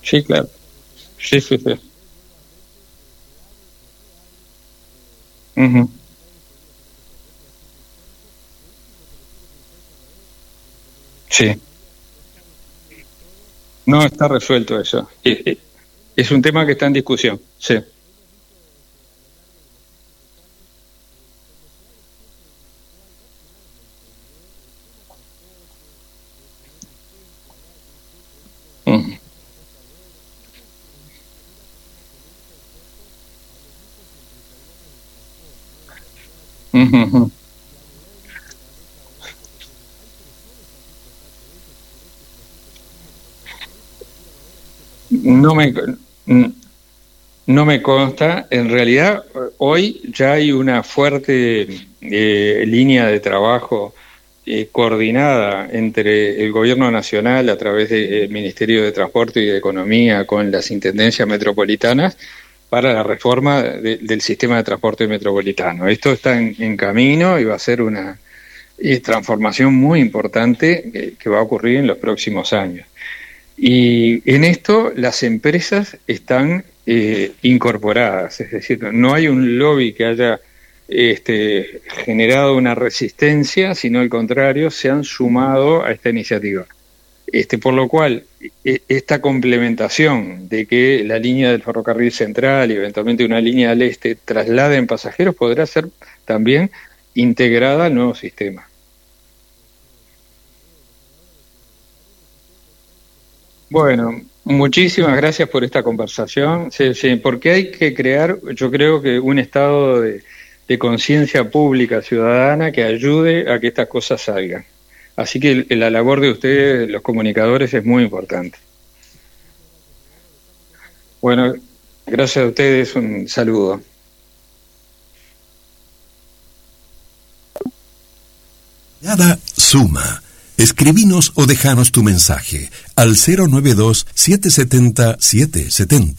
Sí, claro. Sí, sí, sí. Ujú. Sí. No está resuelto eso. Es un tema que está en discusión. Sí. Ujú. Ujú, ujú. No me, no me consta. En realidad, hoy ya hay una fuerte línea de trabajo coordinada entre el Gobierno Nacional a través del Ministerio de Transporte y de Economía con las intendencias metropolitanas para la reforma del sistema de transporte metropolitano. Esto está en camino y va a ser una transformación muy importante que va a ocurrir en los próximos años. Y en esto las empresas están incorporadas, es decir, no hay un lobby que haya generado una resistencia, sino al contrario, se han sumado a esta iniciativa. Por lo cual, esta complementación de que la línea del ferrocarril central y eventualmente una línea del este trasladen pasajeros podrá ser también integrada al nuevo sistema. Bueno, muchísimas gracias por esta conversación. Sí, sí, porque hay que crear, yo creo que un estado de conciencia pública ciudadana que ayude a que estas cosas salgan. Así que la labor de ustedes, los comunicadores, es muy importante. Bueno, gracias a ustedes, un saludo. Nada suma. Escribinos o dejanos tu mensaje al 092 770 770.